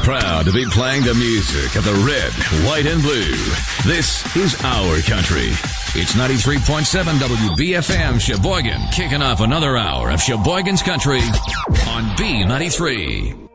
Proud to be playing the music of the red, white, and blue. This is our country. It's 93.7 WBFM Sheboygan, kicking off another hour of Sheboygan's Country on B93.